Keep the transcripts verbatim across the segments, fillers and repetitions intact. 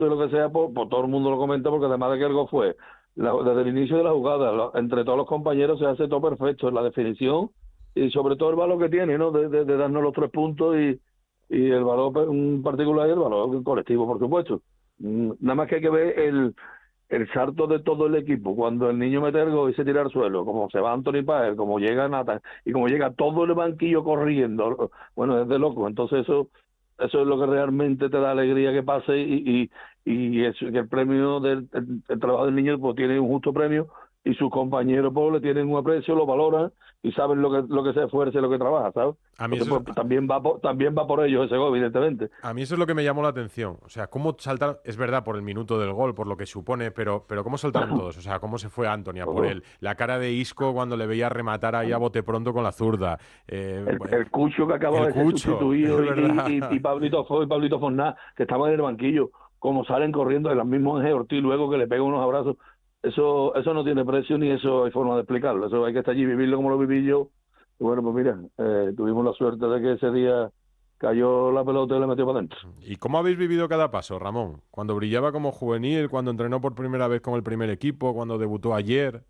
lo que sea, pues, pues todo el mundo lo comenta, porque además de que el gol fue, la, desde el inicio de la jugada, lo, entre todos los compañeros se hace todo perfecto, la definición y sobre todo el valor que tiene, ¿no? De, de, de darnos los tres puntos y, y el valor en particular y el valor colectivo, por supuesto. Nada más que hay que ver el, el salto de todo el equipo, cuando el niño mete el gol y se tira al suelo, como se va Anthony Páez, como llega Nathan, y como llega todo el banquillo corriendo, bueno, es de loco. Entonces eso eso es lo que realmente te da alegría que pase, y, y, y es que el premio del el, el trabajo del niño pues tiene un justo premio, y sus compañeros pues le tienen un aprecio, lo valoran y saben lo que lo que se esfuerza y lo que trabaja, ¿sabes? A mí, Entonces, eso pues, es, también va por, también va por ellos ese gol, evidentemente. a mí eso es lo que me llamó la atención. O sea, cómo saltaron, es verdad, por el minuto del gol, por lo que supone, pero, pero cómo saltaron todos. O sea, cómo se fue Anthony a por él. La cara de Isco cuando le veía rematar ahí a bote pronto con la zurda. Eh, El, el Cucho que acaba el de ser Cucho, sustituido, es y, verdad. y, y Pablito Fo y Pablito Forná, que estaban en el banquillo, como salen corriendo, el mismo Ángel Ortiz luego que le pega unos abrazos. Eso eso no tiene precio, ni eso hay forma de explicarlo. Eso hay que estar allí, vivirlo como lo viví yo. Y bueno, pues mira, eh, tuvimos la suerte de que ese día cayó la pelota y la metió para adentro. ¿Y cómo habéis vivido cada paso, Ramón? Cuando brillaba como juvenil, cuando entrenó por primera vez con el primer equipo, cuando debutó ayer.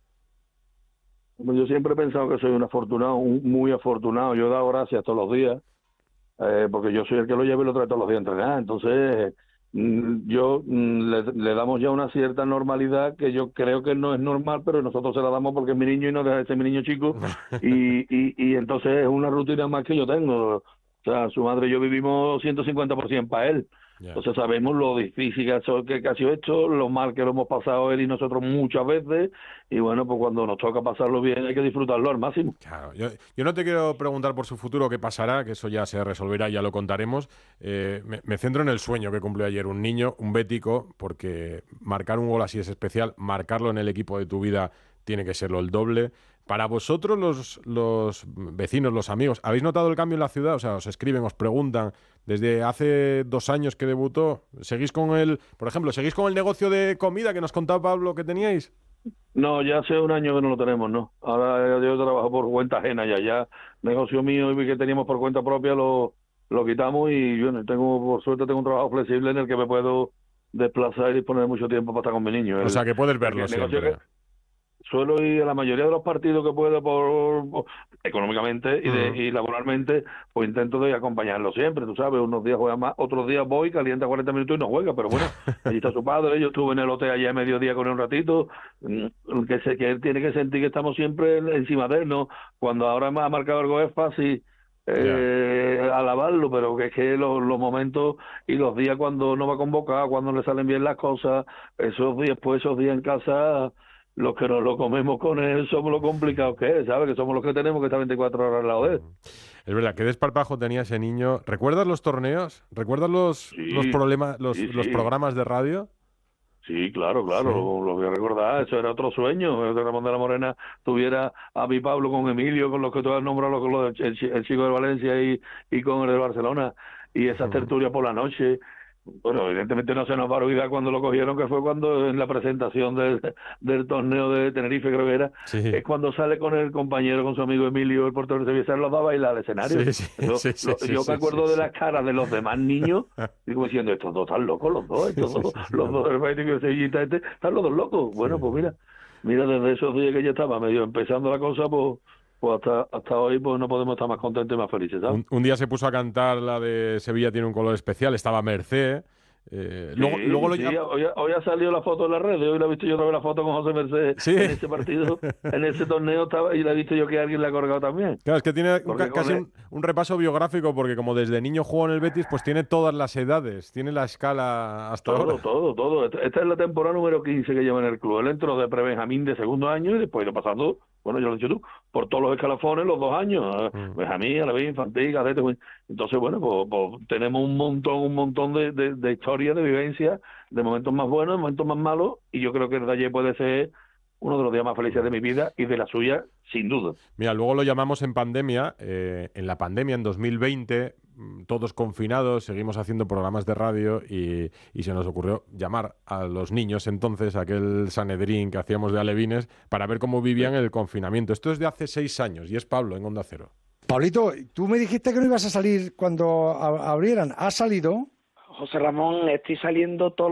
Yo siempre he pensado que soy un afortunado, un muy afortunado. Yo he dado gracias todos los días, eh, porque yo soy el que lo lleva y lo trae todos los días a entrenar. Entonces, mm, yo mm, le, le damos ya una cierta normalidad que yo creo que no es normal, pero nosotros se la damos porque es mi niño y no deja de ser mi niño chico. y, y, y entonces es una rutina más que yo tengo. O sea, su madre y yo vivimos ciento cincuenta por ciento para él. Yeah. Entonces sabemos lo difícil que ha, que, que ha sido esto, lo mal que lo hemos pasado él y nosotros muchas veces, y bueno, pues cuando nos toca pasarlo bien hay que disfrutarlo al máximo. Claro, yo, yo no te quiero preguntar por su futuro qué pasará, que eso ya se resolverá y ya lo contaremos. Eh, me, me centro en el sueño que cumplió ayer un niño, un bético, porque marcar un gol así es especial, marcarlo en el equipo de tu vida tiene que serlo el doble. Para vosotros, los, los vecinos, los amigos, ¿habéis notado el cambio en la ciudad? O sea, os escriben, os preguntan, desde hace dos años que debutó, ¿seguís con el, por ejemplo, seguís con el negocio de comida que nos contaba Pablo que teníais? No, ya hace un año que no lo tenemos, ¿no? Ahora yo trabajo por cuenta ajena ya, ya negocio mío y que teníamos por cuenta propia lo, lo quitamos, y bueno, tengo, por suerte tengo un trabajo flexible en el que me puedo desplazar y disponer mucho tiempo para estar con mi niño. El, o sea, que puedes verlo siempre. Que, suelo ir a la mayoría de los partidos que puedo por, por económicamente y, de, uh-huh. y laboralmente, pues intento de acompañarlo siempre, tú sabes, unos días juega más, otros días voy, calienta cuarenta minutos y no juega, pero bueno, allí está su padre, yo estuve en el hotel allá a mediodía con él un ratito, que, se, que él tiene que sentir que estamos siempre encima de él, ¿no? Cuando ahora ha marcado algo es fácil eh, yeah. alabarlo, pero que es que los, los momentos y los días cuando no va convocado, cuando le salen bien las cosas, esos días, pues esos días en casa, los que nos lo comemos con él somos lo complicados que es, ¿sabes? Que somos los que tenemos que estar veinticuatro horas al lado de él. Es verdad, qué desparpajo tenía ese niño. ¿Recuerdas los torneos? ¿Recuerdas los, sí, los problemas, los, sí, sí. los programas de radio? Sí, claro, claro, sí. Lo, lo voy a recordar, eso era otro sueño, que Ramón de la Morena tuviera a mi Pablo con Emilio, con los que tú has nombrado, con los, el, el chico de Valencia y, y con el de Barcelona, y esas uh-huh. tertulias por la noche. Bueno, evidentemente no se nos va a olvidar cuando lo cogieron, que fue cuando en la presentación del, del torneo de Tenerife, creo que era, sí. es cuando sale con el compañero, con su amigo Emilio, el portero de Sevilla, los va a bailar al escenario. Sí, sí, Eso, sí, sí, lo, sí, yo sí, me acuerdo sí, de las caras de los demás niños, digo diciendo, estos dos están locos, los dos, estos dos, sí, sí, sí, los dos del Bético y Sevillita, este, están los dos locos. Bueno, sí, pues mira, mira, desde esos días que ya estaba medio empezando la cosa, pues... pues hasta, hasta hoy pues no podemos estar más contentos y más felices, ¿sabes? Un, un día se puso a cantar la de Sevilla tiene un color especial, estaba Mercé. Eh, sí, luego, luego lo sí, llama... hoy, hoy ha salido la foto en las redes, hoy la he visto yo otra vez la foto con José Merced ¿Sí? en ese partido, en ese torneo estaba, y la he visto yo que alguien la ha colgado también. Claro, es que tiene ca casi el... un, un repaso biográfico, porque como desde niño jugó en el Betis, pues tiene todas las edades, tiene la escala hasta todo, ahora. Todo, todo, todo. Esta es la temporada número quince que lleva en el club. Él entró de pre-Benjamín de segundo año y después lo pasando, bueno, yo lo he dicho tú, por todos los escalafones los dos años, mm. Benjamín, Alevín, infantil, cadete. Entonces, bueno, pues, pues tenemos un montón, un montón de, de, de historias, de vivencias, de momentos más buenos, de momentos más malos, y yo creo que el de ayer puede ser uno de los días más felices de mi vida y de la suya, sin duda. Mira, luego lo llamamos en pandemia, eh, en la pandemia, en dos mil veinte, todos confinados, seguimos haciendo programas de radio y, y se nos ocurrió llamar a los niños entonces, aquel Sanedrín que hacíamos de alevines, para ver cómo vivían el confinamiento. Esto es de hace seis años y es Pablo en Onda Cero. Pablito, tú me dijiste que no ibas a salir cuando abrieran. ¿Has salido? José Ramón, estoy saliendo todo